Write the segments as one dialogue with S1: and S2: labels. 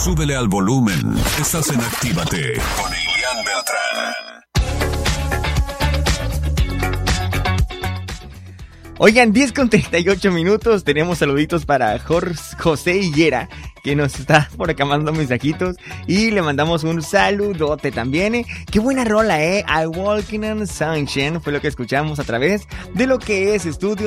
S1: Súbele al volumen. Estás en Actívate con Ilian Beltrán.
S2: Oigan, 10:38. Tenemos saluditos para José Higuera, que nos está por acá mandando mensajitos. Y le mandamos un saludote también. Qué buena rola, I Walking on Sunshine fue lo que escuchamos a través de lo que es Estudio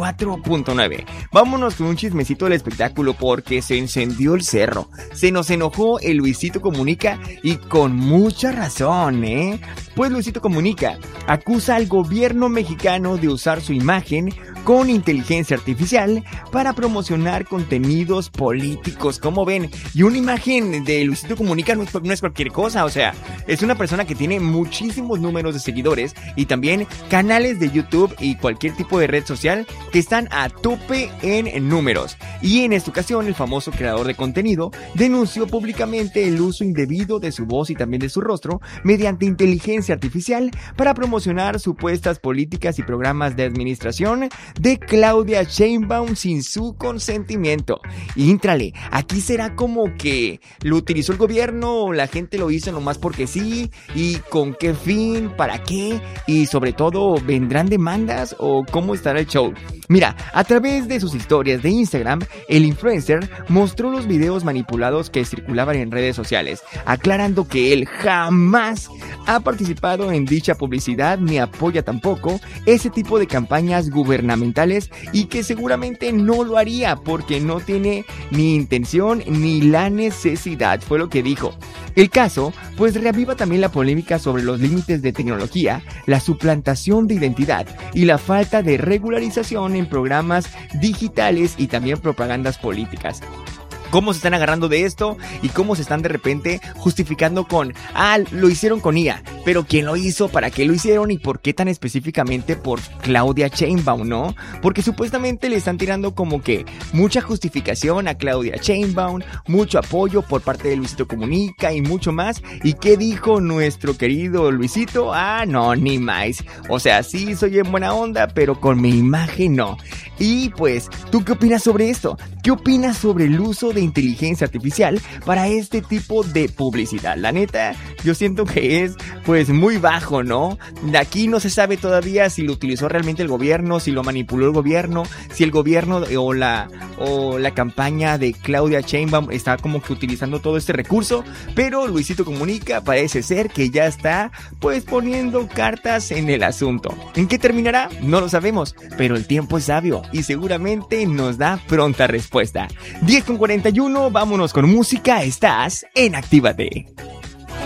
S2: 104.9. Vámonos con un chismecito del espectáculo, porque se encendió el cerro. Se nos enojó el Luisito Comunica, y con mucha razón, Pues Luisito Comunica acusa al gobierno mexicano de usar su imagen con inteligencia artificial para promocionar contenidos políticos. ¿Cómo ven? Y una imagen de Luisito Comunica no es cualquier cosa, o sea, es una persona que tiene muchísimos números de seguidores y también canales de YouTube y cualquier tipo de red social que están a tope en números. Y en esta ocasión, el famoso creador de contenido denunció públicamente el uso indebido de su voz y también de su rostro mediante inteligencia artificial para promocionar supuestas políticas y programas de administración de Claudia Sheinbaum sin su consentimiento. Íntrale, aquí será como que lo utilizó el gobierno, o la gente lo hizo nomás porque sí, y con qué fin, para qué, y sobre todo, ¿vendrán demandas o cómo estará el show? Mira, a través de sus historias de Instagram, el influencer mostró los videos manipulados que circulaban en redes sociales, aclarando que él jamás ha participado en dicha publicidad ni apoya tampoco ese tipo de campañas gubernamentales, y que seguramente no lo haría porque no tiene ni intención ni la necesidad, fue lo que dijo. El caso, pues, reaviva también la polémica sobre los límites de tecnología, la suplantación de identidad y la falta de regularización en programas digitales y también propagandas políticas. Cómo se están agarrando de esto y cómo se están de repente justificando con lo hicieron con IA, pero ¿quién lo hizo? ¿Para qué lo hicieron? ¿Y por qué tan específicamente por Claudia Sheinbaum, no? Porque supuestamente le están tirando como que mucha justificación a Claudia Sheinbaum, mucho apoyo por parte de Luisito Comunica y mucho más. ¿Y qué dijo nuestro querido Luisito? No, ni más. O sea, sí soy en buena onda, pero con mi imagen no. Y pues, ¿tú qué opinas sobre esto? ¿Qué opinas sobre el uso de inteligencia artificial para este tipo de publicidad? La neta, yo siento que es pues muy bajo, ¿no? De aquí no se sabe todavía si lo utilizó realmente el gobierno, si lo manipuló el gobierno, si el gobierno o la campaña de Claudia Sheinbaum está como que utilizando todo este recurso, pero Luisito Comunica parece ser que ya está pues poniendo cartas en el asunto. ¿En qué terminará? No lo sabemos, pero el tiempo es sabio y seguramente nos da pronta respuesta. 10:41, vámonos con música, estás en Actívate.